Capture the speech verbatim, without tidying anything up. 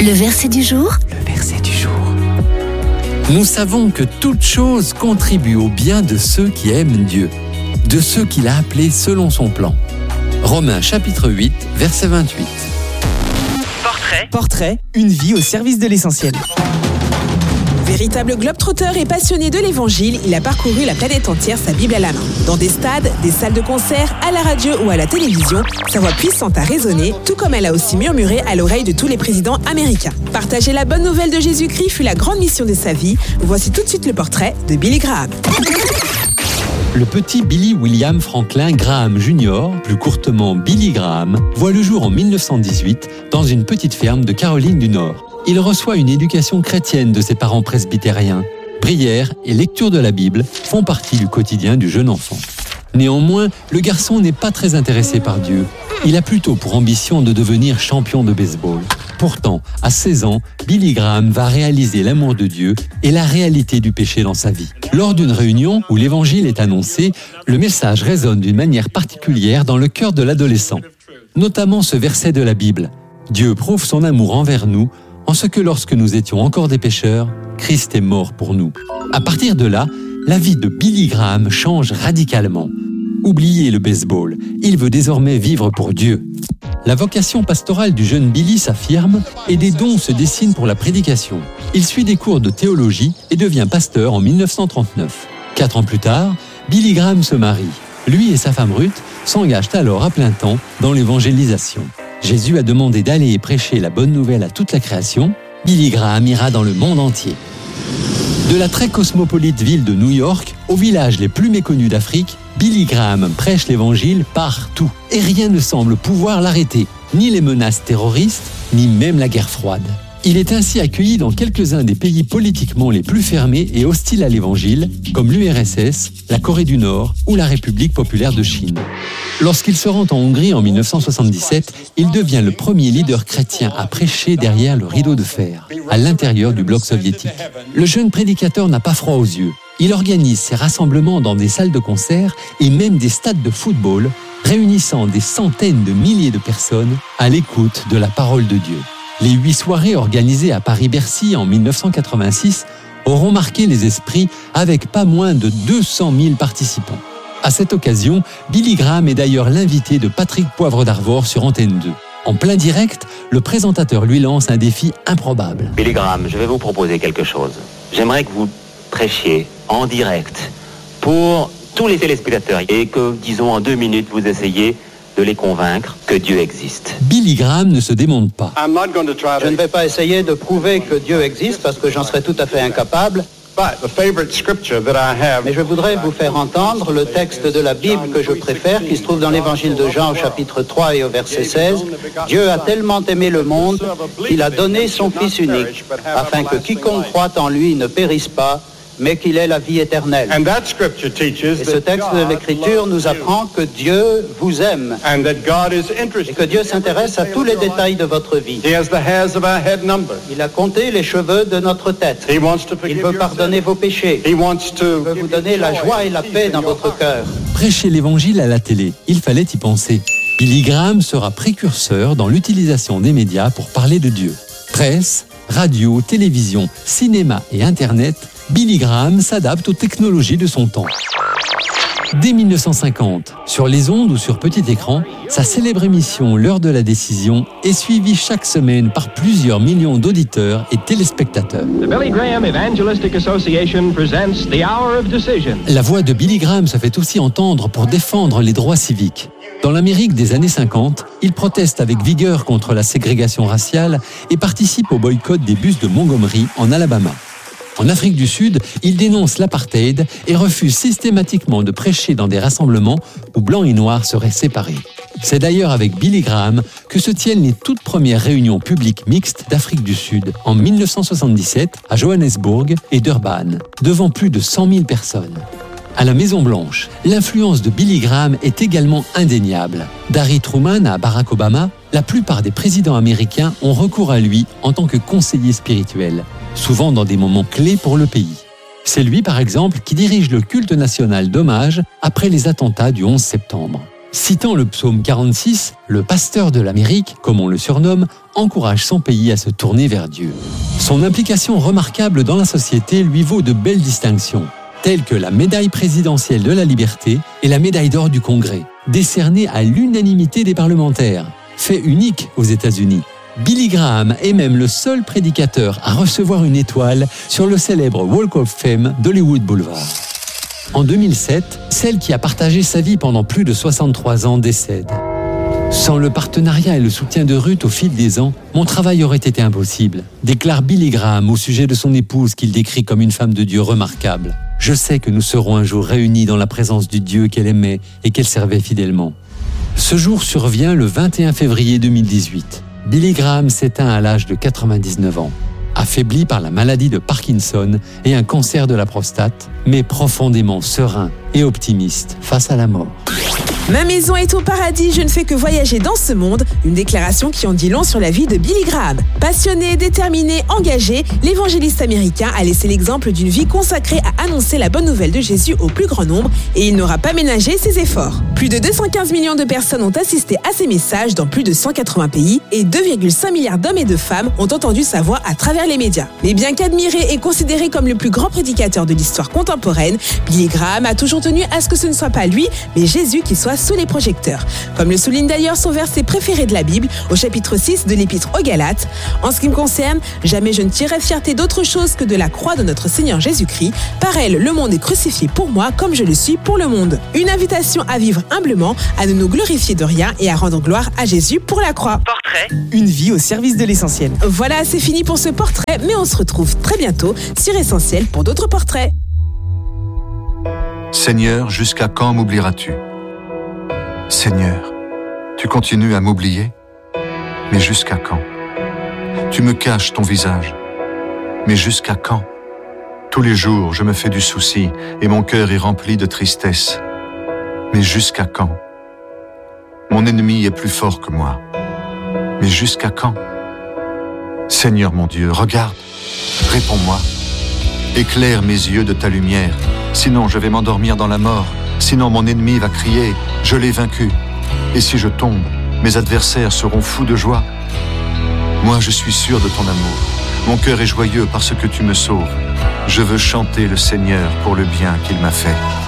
Le verset du jour. Le verset du jour. Nous savons que toute chose contribue au bien de ceux qui aiment Dieu, de ceux qu'il a appelés selon son plan. Romains chapitre huit, verset vingt-huit. Portrait. Portrait, une vie au service de l'essentiel. Véritable globe-trotteur et passionné de l'évangile, il a parcouru la planète entière, sa Bible à la main. Dans des stades, des salles de concert, à la radio ou à la télévision, sa voix puissante a résonné, tout comme elle a aussi murmuré à l'oreille de tous les présidents américains. Partager la bonne nouvelle de Jésus-Christ fut la grande mission de sa vie. Voici tout de suite le portrait de Billy Graham. Le petit Billy William Franklin Graham junior, plus courtement Billy Graham, voit le jour en dix-neuf cent dix-huit dans une petite ferme de Caroline du Nord. Il reçoit une éducation chrétienne de ses parents presbytériens. Prière et lecture de la Bible font partie du quotidien du jeune enfant. Néanmoins, le garçon n'est pas très intéressé par Dieu. Il a plutôt pour ambition de devenir champion de baseball. Pourtant, à seize ans, Billy Graham va réaliser l'amour de Dieu et la réalité du péché dans sa vie. Lors d'une réunion où l'évangile est annoncé, le message résonne d'une manière particulière dans le cœur de l'adolescent. Notamment ce verset de la Bible. Dieu prouve son amour envers nous en ce que lorsque nous étions encore des pécheurs, Christ est mort pour nous. À partir de là, la vie de Billy Graham change radicalement. Oubliez le baseball, il veut désormais vivre pour Dieu. La vocation pastorale du jeune Billy s'affirme et des dons se dessinent pour la prédication. Il suit des cours de théologie et devient pasteur en dix-neuf cent trente-neuf. Quatre ans plus tard, Billy Graham se marie. Lui et sa femme Ruth s'engagent alors à plein temps dans l'évangélisation. Jésus a demandé d'aller prêcher la bonne nouvelle à toute la création. Billy Graham ira dans le monde entier. De la très cosmopolite ville de New York aux villages les plus méconnus d'Afrique, Billy Graham prêche l'évangile partout. Et rien ne semble pouvoir l'arrêter, ni les menaces terroristes, ni même la guerre froide. Il est ainsi accueilli dans quelques-uns des pays politiquement les plus fermés et hostiles à l'évangile, comme l'U R S S, la Corée du Nord ou la République populaire de Chine. Lorsqu'il se rend en Hongrie en dix-neuf cent soixante-dix-sept, il devient le premier leader chrétien à prêcher derrière le rideau de fer, à l'intérieur du bloc soviétique. Le jeune prédicateur n'a pas froid aux yeux. Il organise ses rassemblements dans des salles de concert et même des stades de football, réunissant des centaines de milliers de personnes à l'écoute de la parole de Dieu. Les huit soirées organisées à Paris-Bercy en dix-neuf cent quatre-vingt-six auront marqué les esprits avec pas moins de deux cent mille participants. À cette occasion, Billy Graham est d'ailleurs l'invité de Patrick Poivre d'Arvor sur Antenne deux. En plein direct, le présentateur lui lance un défi improbable. Billy Graham, je vais vous proposer quelque chose. J'aimerais que vous prêchiez en direct pour tous les téléspectateurs et que, disons, en deux minutes, vous essayez de les convaincre que Dieu existe. Billy Graham ne se démonte pas. Je ne vais pas essayer de prouver que Dieu existe parce que j'en serais tout à fait incapable. Mais je voudrais vous faire entendre le texte de la Bible que je préfère, qui se trouve dans l'évangile de Jean au chapitre trois et au verset seize. Dieu a tellement aimé le monde qu'il a donné son Fils unique, afin que quiconque croit en lui ne périsse pas, mais qu'il ait la vie éternelle. Et ce texte de l'Écriture nous apprend que Dieu vous aime et que Dieu s'intéresse à tous les détails de votre vie. Il a compté les cheveux de notre tête. Il veut pardonner vos péchés. Il veut vous donner la joie et la paix dans votre cœur. Prêcher l'évangile à la télé, il fallait y penser. Billy Graham sera précurseur dans l'utilisation des médias pour parler de Dieu. Presse, radio, télévision, cinéma et Internet, Billy Graham s'adapte aux technologies de son temps. Dès dix-neuf cent cinquante, sur les ondes ou sur petit écran, sa célèbre émission L'heure de la décision est suivie chaque semaine par plusieurs millions d'auditeurs et téléspectateurs. The Billy Graham Evangelistic Association presents The Hour of Decision. La voix de Billy Graham se fait aussi entendre pour défendre les droits civiques. Dans l'Amérique des années cinquante, il proteste avec vigueur contre la ségrégation raciale et participe au boycott des bus de Montgomery en Alabama. En Afrique du Sud, il dénonce l'apartheid et refuse systématiquement de prêcher dans des rassemblements où blancs et noirs seraient séparés. C'est d'ailleurs avec Billy Graham que se tiennent les toutes premières réunions publiques mixtes d'Afrique du Sud en dix-neuf cent soixante-dix-sept à Johannesburg et Durban, devant plus de cent mille personnes. À la Maison-Blanche, l'influence de Billy Graham est également indéniable. D'Harry Truman à Barack Obama, la plupart des présidents américains ont recours à lui en tant que conseiller spirituel, souvent dans des moments clés pour le pays. C'est lui, par exemple, qui dirige le culte national d'hommage après les attentats du onze septembre. Citant le psaume quarante-six, le pasteur de l'Amérique, comme on le surnomme, encourage son pays à se tourner vers Dieu. Son implication remarquable dans la société lui vaut de belles distinctions, telles que la médaille présidentielle de la liberté et la médaille d'or du Congrès, décernées à l'unanimité des parlementaires, fait unique aux États-Unis. Billy Graham est même le seul prédicateur à recevoir une étoile sur le célèbre Walk of Fame d'Hollywood Boulevard. En deux mille sept, celle qui a partagé sa vie pendant plus de soixante-trois ans décède. Sans le partenariat et le soutien de Ruth au fil des ans, mon travail aurait été impossible, déclare Billy Graham au sujet de son épouse qu'il décrit comme une femme de Dieu remarquable. Je sais que nous serons un jour réunis dans la présence du Dieu qu'elle aimait et qu'elle servait fidèlement. Ce jour survient le vingt et un février deux mille dix-huit. Billy Graham s'éteint à l'âge de quatre-vingt-dix-neuf ans, affaibli par la maladie de Parkinson et un cancer de la prostate, mais profondément serein et optimiste face à la mort. Ma maison est au paradis, je ne fais que voyager dans ce monde. Une déclaration qui en dit long sur la vie de Billy Graham. Passionné, déterminé, engagé, l'évangéliste américain a laissé l'exemple d'une vie consacrée à annoncer la bonne nouvelle de Jésus au plus grand nombre et il n'aura pas ménagé ses efforts. Plus de deux cent quinze millions de personnes ont assisté à ses messages dans plus de cent quatre-vingts pays et deux virgule cinq milliards d'hommes et de femmes ont entendu sa voix à travers les médias. Mais bien qu'admiré et considéré comme le plus grand prédicateur de l'histoire contemporaine, Billy Graham a toujours tenu à ce que ce ne soit pas lui, mais Jésus qui soit sous les projecteurs. Comme le souligne d'ailleurs son verset préféré de la Bible, au chapitre six de l'Épître aux Galates. En ce qui me concerne, jamais je ne tirerai fierté d'autre chose que de la croix de notre Seigneur Jésus-Christ. Par elle, le monde est crucifié pour moi comme je le suis pour le monde. Une invitation à vivre humblement, à ne nous glorifier de rien et à rendre gloire à Jésus pour la croix. Portrait. Une vie au service de l'essentiel. Voilà, c'est fini pour ce portrait, mais on se retrouve très bientôt sur Essentiel pour d'autres portraits. Seigneur, jusqu'à quand m'oublieras-tu ? Seigneur, tu continues à m'oublier, mais jusqu'à quand ? Tu me caches ton visage, mais jusqu'à quand ? Tous les jours, je me fais du souci et mon cœur est rempli de tristesse. Mais jusqu'à quand ? Mon ennemi est plus fort que moi. Mais jusqu'à quand ? Seigneur mon Dieu, regarde, réponds-moi. Éclaire mes yeux de ta lumière, sinon je vais m'endormir dans la mort. Sinon mon ennemi va crier, je l'ai vaincu. Et si je tombe, mes adversaires seront fous de joie. Moi je suis sûr de ton amour. Mon cœur est joyeux parce que tu me sauves. Je veux chanter le Seigneur pour le bien qu'il m'a fait.